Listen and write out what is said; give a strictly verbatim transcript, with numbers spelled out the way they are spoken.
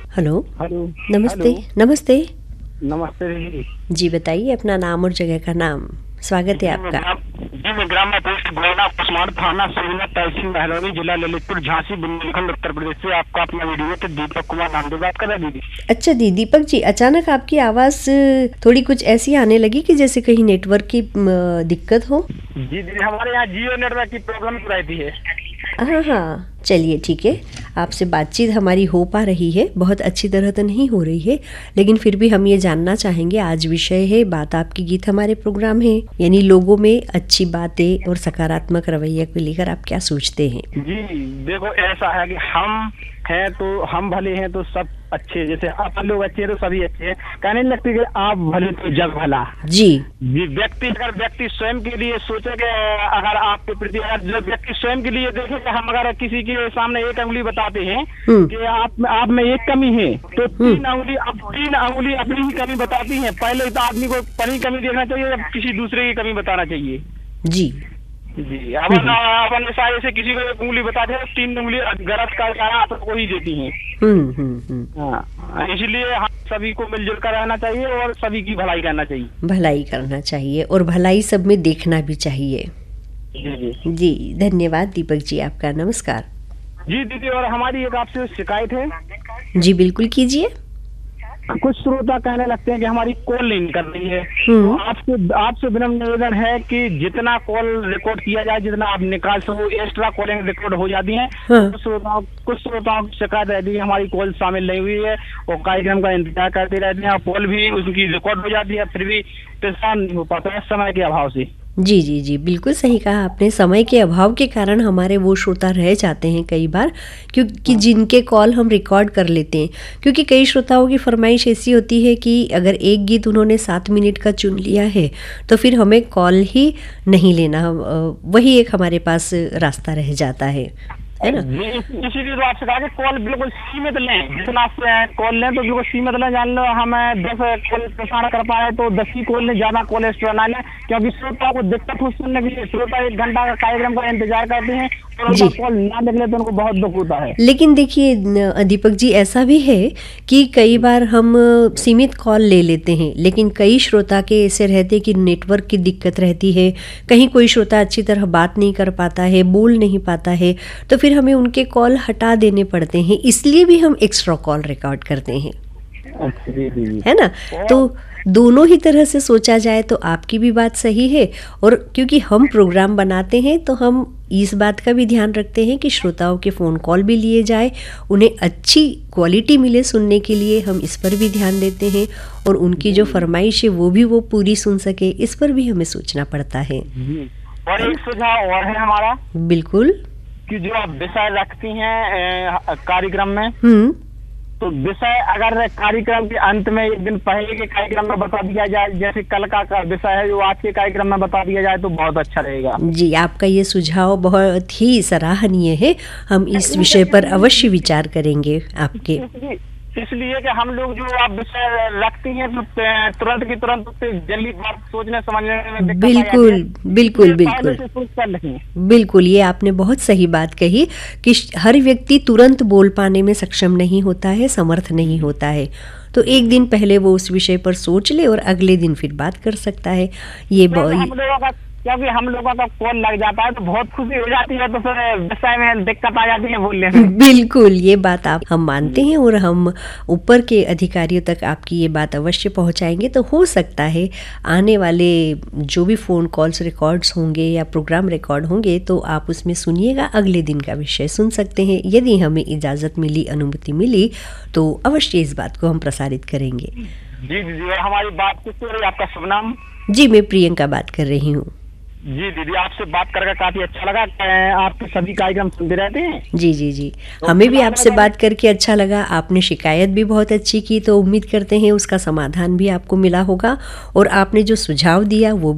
Hello. Hello. नमस्ते। Hello. नमस्ते। नमस्ते दीदी। जी बताइए अपना नाम और जगह का नाम। स्वागत है जी मैं आपका। ग्राम जी मैं ग्राम पोस्ट गोला पसमान थाना सोना तहसील महलौनी जिला ललितपुर झांसी बुंदेलखंड उत्तर प्रदेश से आपका अपना वीडियो तो दीपक कुमार नाम से बात कर रहे हैं दीदी। अच्छा दी दीपक जी, अचानक आपकी आवाज़ थोड़ी कुछ ऐसी आने लगी कि जैसे कहीं नेटवर्क की म, दिक्कत हो। जी दीदी हमारे यहाँ जियो नेटवर्क की प्रॉब्लम रहती है। हाँ हाँ, चलिए ठीक है। आपसे बातचीत हमारी हो पा रही है, बहुत अच्छी तरह तो नहीं हो रही है, लेकिन फिर भी हम ये जानना चाहेंगे। आज विषय है बात आपकी गीत हमारे प्रोग्राम है, यानी लोगों में अच्छी बातें और सकारात्मक रवैया को लेकर आप क्या सोचते हैं। जी देखो ऐसा है कि हम हैं तो हम भले हैं तो सब अच्छे, जैसे आप लोग अच्छे हैं तो सभी अच्छे हैं। कहने नहीं लगती कि आप भले तो जग भला। जी जी व्यक्ति अगर व्यक्ति स्वयं के लिए सोचे कि अगर आपके प्रति अगर जो व्यक्ति स्वयं के लिए देखे कि हम अगर किसी के सामने एक उंगली बताते हैं हम्म कि आप आप में एक कमी है तो तीन उंगली अब तीन उंगली अपनी ही कमी बताती हैं। पहले तो आदमी को अपनी कमी देखना चाहिए, अब किसी दूसरे की कमी बताना चाहिए। जी जी अपन अपन सारे से किसी को एक उंगली बताते हैं, तीन उंगली गलत का इशारा आपको ही देती हैं। हम्म हम्म हम्म हाँ इसलिए हम सभी को मिलजुल कर रहना चाहिए और सभी की भलाई करना चाहिए। भलाई करना चाहिए और भलाई सब में देखना भी चाहिए। जी जी जी धन्यवाद दीपक जी, आपका नमस्कार। जी दीदी और हमारी एक आपसे शिकायत है। जी बिल्कुल कीजिए। कुछ श्रोता कहने लगते हैं कि हमारी कॉल नहीं निकल रही है, हम्म। तो आपसे आपसे विनम्र निवेदन है कि जितना कॉल रिकॉर्ड किया जाए, जितना आप निकाल सको, एक्स्ट्रा कॉलिंग रिकॉर्ड हो जाती हैं। हाँ। कुछ श्रोताओं कुछ श्रोताओं की शिकायत रहती है हमारी कॉल शामिल नहीं हुई है और कार्यक्रम का इंतजार करते रहते हैं और कॉल भी उनकी रिकॉर्ड हो जाती है, फिर भी प्रसारण नहीं हो पाता है समय के अभाव से। जी जी जी बिल्कुल सही कहा आपने। समय के अभाव के कारण हमारे वो श्रोता रह जाते हैं कई बार, क्योंकि जिनके कॉल हम रिकॉर्ड कर लेते हैं। क्योंकि कई श्रोताओं की फरमाइश ऐसी होती है कि अगर एक गीत उन्होंने सात मिनट का चुन लिया है तो फिर हमें कॉल ही नहीं लेना, वही एक हमारे पास रास्ता रह जाता है, है ना। जी इस- इसीलिए तो आपसे कहा कि कॉल बिल्कुल सीमित लें, जितना आप कॉल लें तो बिल्कुल सीमित लें। जान लो हमें दस कॉल प्रसारण कर पाए तो दस ही कॉल लें, ज्यादा कॉल एक्स्ट्रा ना लें, क्योंकि श्रोताओं को दिक्कत हो सुनने के लिए। श्रोता एक घंटा का कार्यक्रम का इंतजार करते हैं और जी। उनका कॉल ना निकले तो उनको बहुत दुख होता है। लेकिन देखिए न- दीपक जी, ऐसा भी है कि कई बार हम सीमित कॉल ले लेते हैं, लेकिन कई श्रोता के ऐसे रहते हैं कि नेटवर्क की दिक्कत रहती है, कहीं कोई श्रोता अच्छी तरह बात नहीं कर पाता है, बोल नहीं पाता है, तो फिर हमें उनके कॉल हटा देने पड़ते हैं। इसलिए भी हम एक्स्ट्रा कॉल रिकॉर्ड करते हैं, अच्छा, जी जी जी। है ना। तो दोनों ही तरह से सोचा जाए तो आपकी भी बात सही है, और क्योंकि हम प्रोग्राम बनाते हैं तो हम इस बात का भी ध्यान रखते हैं कि श्रोताओं के फ़ोन कॉल भी लिए जाए, उन्हें अच्छी क्वालिटी मिले सुनने के लिए, हम इस पर भी ध्यान देते हैं, और उनकी जो फरमाइश है वो भी वो पूरी सुन सके, इस पर भी हमें सोचना पड़ता है। जी। और एक सुझाव और है हमारा बिल्कुल। कि जो आप विषय रखती हैं अ, कार्यक्रम में, हम्म तो विषय अगर कार्यक्रम के अंत में एक दिन पहले के कार्यक्रम में बता दिया जाए, जैसे कल का का विषय है जो आज के कार्यक्रम में बता दिया जाए तो बहुत अच्छा रहेगा। जी, आपका ये सुझाव बहुत ही सराहनीय है। हम इस विषय पर अवश्य विचार करेंगे आपके। इसलिए इसलिए कि हम लोग जो आप विषय रखती हैं तो तुरंत की तुरंत जल्दी बात सोचने समझने में दिक्कत आ जाती है। बिल्कुल बिल्कुल इसलिए पहले बिल्कुल से सोच कर रखें। बिल्कुल, ये आपने बहुत सही बात कही कि श- हर व्यक्ति तुरंत बोल पाने में सक्षम नहीं होता है, समर्थ नहीं होता है। तो एक दिन पहले वो उस विषय पर सोच ले और अगले दिन फिर बात कर सकता है। ये क्योंकि हम ब- लोगों का क्योंकि हम लोगों का कॉल लग जाता है तो बहुत खुशी हो जाती है, तो फिर विषय में दिक्कत आ जाती है बोलने में। बिल्कुल, ये बात आप हम मानते हैं और हम ऊपर के अधिकारियों तक आपकी ये बात अवश्य पहुंचाएंगे। तो हो सकता है आने वाले जो भी फ़ोन कॉल्स रिकॉर्ड्स होंगे या प्रोग्राम रिकॉर्ड होंगे तो आप उसमें सुनिएगा, अगले दिन का विषय सुन सकते हैं। यदि हमें इजाज़त मिली, अनुमति मिली, तो अवश्य इस बात को हम प्रसारित करेंगे। जी दीदी और हमारी बात किस तरह, आपका शुभ नाम? जी, मैं प्रियंका बात कर रही हूँ। जी दीदी आपसे बात करके काफी अच्छा लगा। अ, आपके सभी कार्यक्रम सुनते रहते हैं। जी जी जी हमें भी आपसे बात करके अच्छा लगा। आपने शिकायत भी बहुत अच्छी की, तो उम्मीद करते हैं उसका समाधान भी आपको मिला होगा, और आपने जो सुझाव दिया वो